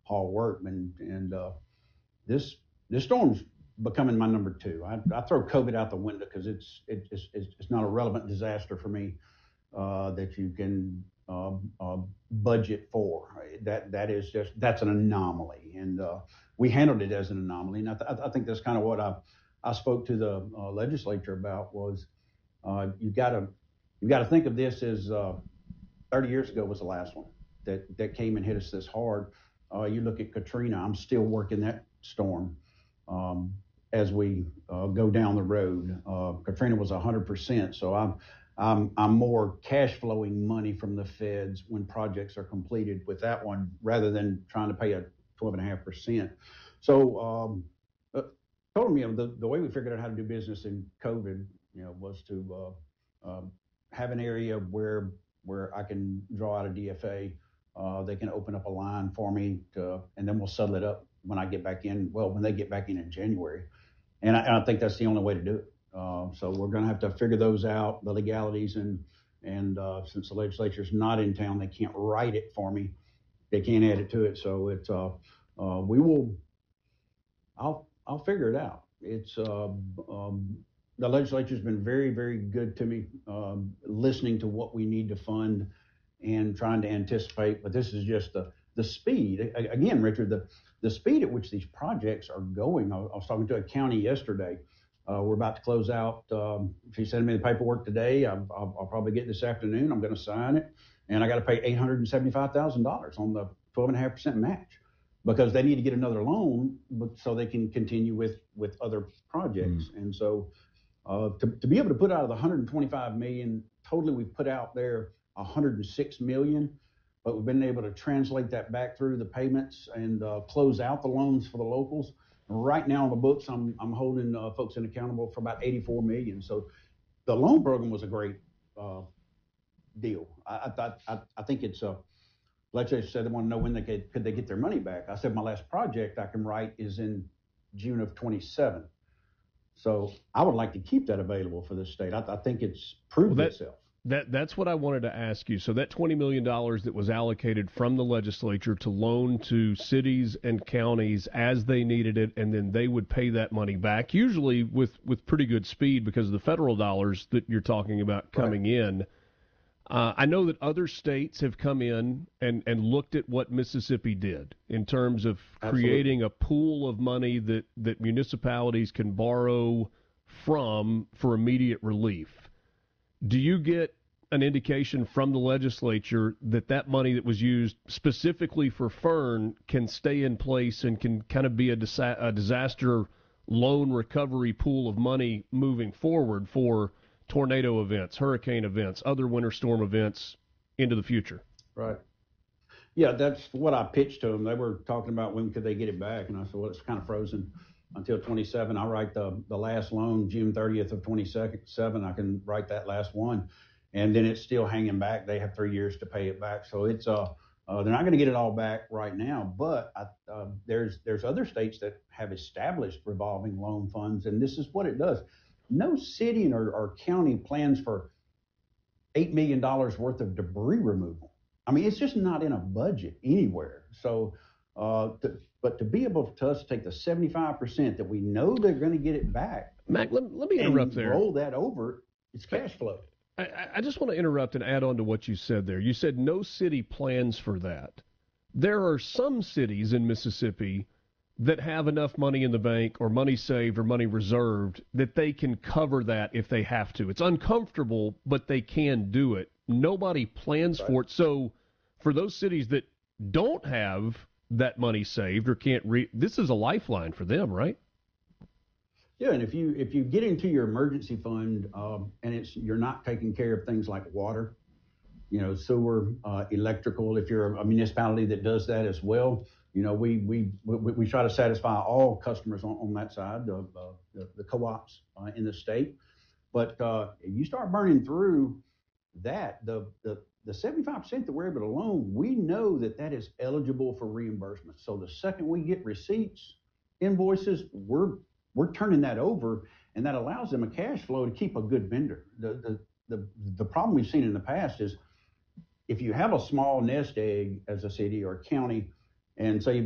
Paul Workman. And this storm's becoming my number two. I throw COVID out the window because it's not a relevant disaster for me that you can budget for. That's an anomaly, and we handled it as an anomaly. And I think that's kind of what I spoke to the legislature about was you got to think of this as 30 years ago was the last one that came and hit us this hard. You look at Katrina. I'm still working that storm as we go down the road. Katrina was 100%, so I'm more cash flowing money from the feds when projects are completed with that one rather than trying to pay a 12.5%. So told me the way we figured out how to do business in COVID, was to have an area where I can draw out a DFA. They can open up a line for me and then we'll settle it up when I get back in. Well, when they get back in January, and I think that's the only way to do it. So we're going to have to figure those out, the legalities, and since the legislature's not in town, they can't write it for me. They can't add it to it. So it's I'll figure it out. It's the legislature's been very, very good to me, listening to what we need to fund and trying to anticipate. But this is just the speed. Again, Richard, the speed at which these projects are going. I was talking to a county yesterday. We're about to close out. She sent me the paperwork today. I'll probably get it this afternoon. I'm going to sign it, and I got to pay $875,000 on the 12.5% match because they need to get another loan, so they can continue with other projects. And so, to be able to put out of the $125 million, totally we've put out there $106 million, but we've been able to translate that back through the payments and close out the loans for the locals. Right now on the books, I'm holding folks accountable for about $84 million. So the loan program was a great deal. I think it's legislature said they want to know when could they get their money back. I said my last project I can write is in June of 27. So I would like to keep that available for this state. I think it's proved itself. That's what I wanted to ask you. So that $20 million that was allocated from the legislature to loan to cities and counties as they needed it, and then they would pay that money back, usually with pretty good speed because of the federal dollars that you're talking about coming in. I know that other states have come in and looked at what Mississippi did in terms of creating a pool of money that municipalities can borrow from for immediate relief. Do you get an indication from the legislature that money that was used specifically for Fern can stay in place and can kind of be a disaster loan recovery pool of money moving forward for tornado events, hurricane events, other winter storm events into the future? Right. Yeah, that's what I pitched to them. They were talking about when could they get it back, and I said, well, it's kind of frozen until 27. I write the last loan June 30th of 27. I can write that last one, and then it's still hanging back. They have 3 years to pay it back, so it's they're not going to get it all back right now. But there's other states that have established revolving loan funds, and this is what it does. No city or county plans for $8 million worth of debris removal. I mean, it's just not in a budget anywhere. So, but to be able to take the 75% that we know they're going to get it back, Mac, let me interrupt there. Roll that over. It's cash flow. I just want to interrupt and add on to what you said there. You said no city plans for that. There are some cities in Mississippi that have enough money in the bank or money saved or money reserved that they can cover that if they have to. It's uncomfortable, but they can do it. Nobody plans for it. So for those cities that don't have that money saved or can't this is a lifeline for them, right? Yeah, and if you get into your emergency fund and you're not taking care of things like water, sewer, electrical, if you're a municipality that does that as well, we try to satisfy all customers on that side, the co-ops in the state. But you start burning through that, the 75% that we're able to loan, we know that is eligible for reimbursement. So the second we get receipts, invoices, we're turning that over, and that allows them a cash flow to keep a good vendor. The problem we've seen in the past is if you have a small nest egg as a city or a county, and say